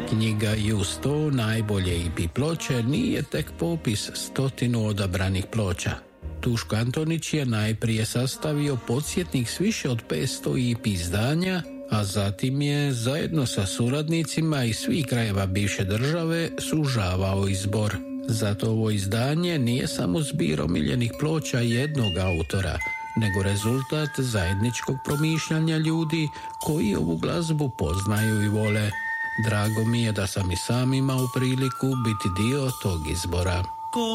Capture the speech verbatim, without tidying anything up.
Knjiga U sto najbolje E P ploče nije tek popis stotinu odabranih ploča. Duško Antonić je najprije sastavio podsjetnik s više od petsto E P izdanja, a zatim je zajedno sa suradnicima iz svih krajeva bivše države sužavao izbor. Zato ovo izdanje nije samo zbir omiljenih ploča jednog autora, nego rezultat zajedničkog promišljanja ljudi koji ovu glazbu poznaju i vole. Drago mi je da sam i sam imao priliku biti dio tog izbora.